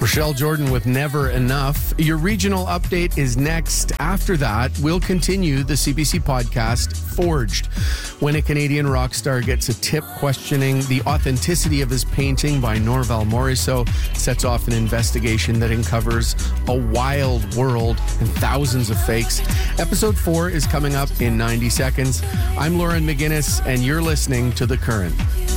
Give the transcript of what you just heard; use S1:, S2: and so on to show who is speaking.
S1: Rochelle Jordan with Never Enough. Your regional update is next. After that, we'll continue the CBC podcast Forged, when a Canadian rock star gets a tip questioning the authenticity of his painting by Norval Morisot, sets off an investigation that uncovers a wild world and thousands of fakes. Episode 4 is coming up in 90 seconds. I'm Lauren McGinnis, and you're listening to The Current.